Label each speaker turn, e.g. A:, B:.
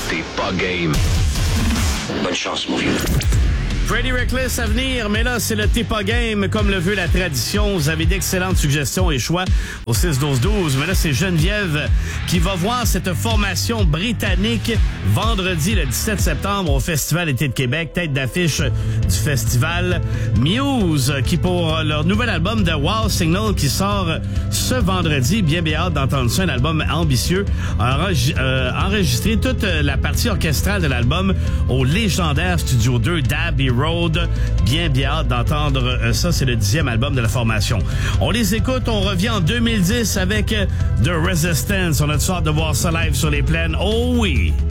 A: T'es pas game. Bonne chance, mon vieux.
B: Freddie Reckless à venir, mais là, c'est le T'es pas game, comme le veut la tradition. Vous avez d'excellentes suggestions et choix au 6-12-12. Mais là, c'est Geneviève qui va voir cette formation britannique vendredi, le 17 septembre, au Festival Été de Québec, tête d'affiche du festival. Muse, qui pour leur nouvel album de Wow Signal qui sort ce vendredi, bien hâte d'entendre ça, un album ambitieux, enregistré toute la partie orchestrale de l'album au légendaire Studio 2 d'Abbey Road. Bien hâte d'entendre ça. C'est le 10e album de la formation. On les écoute. On revient en 2010 avec The Resistance. On a hâte de voir ça live sur les plaines. Oh oui!